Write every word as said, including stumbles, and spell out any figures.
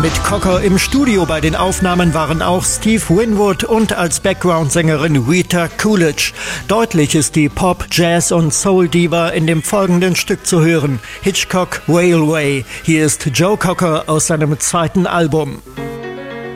Mit Cocker im Studio bei den Aufnahmen waren auch Steve Winwood und als Background-Sängerin Rita Coolidge. Deutlich ist die Pop-, Jazz- und Soul-Diva in dem folgenden Stück zu hören. Hitchcock Railway. Hier ist Joe Cocker aus seinem zweiten Album.